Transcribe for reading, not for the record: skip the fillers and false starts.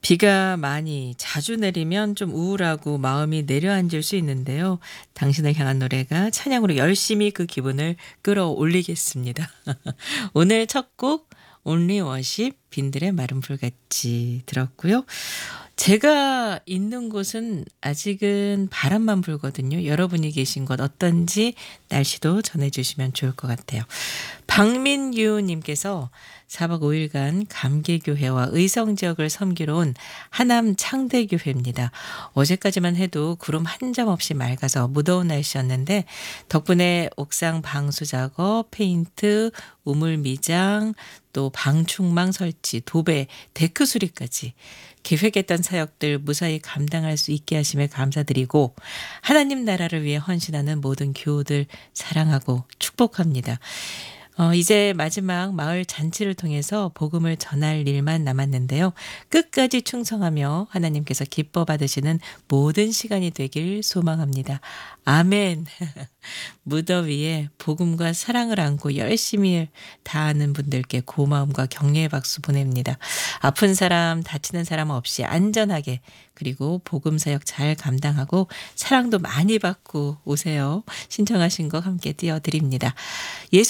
비가 많이 자주 내리면 좀 우울하고 마음이 내려앉을 수 있는데요. 당신을 향한 노래가 찬양으로 열심히 그 기분을 끌어올리겠습니다. 오늘 첫 곡 Only Worship 빈들의 마른 불같이 들었고요. 제가 있는 곳은 아직은 바람만 불거든요. 여러분이 계신 곳 어떤지 날씨도 전해주시면 좋을 것 같아요. 박민유 님께서 4박 5일간 감개교회와 의성지역을 섬기러 온 하남 창대교회입니다. 어제까지만 해도 구름 한 점 없이 맑아서 무더운 날씨였는데 덕분에 옥상 방수 작업, 페인트, 우물 미장, 또 방충망 설치, 도배, 데크 수리까지 계획했던 사역들 무사히 감당할 수 있게 하심에 감사드리고 하나님 나라를 위해 헌신하는 모든 교우들 사랑하고 축복합니다. 이제 마지막 마을 잔치를 통해서 복음을 전할 일만 남았는데요. 끝까지 충성하며 하나님께서 기뻐 받으시는 모든 시간이 되길 소망합니다. 아멘. 무더위에 복음과 사랑을 안고 열심히 다하는 분들께 고마움과 격려의 박수 보냅니다. 아픈 사람, 다치는 사람 없이 안전하게 그리고 복음 사역 잘 감당하고 사랑도 많이 받고 오세요. 신청하신 거 함께 띄워드립니다. 예수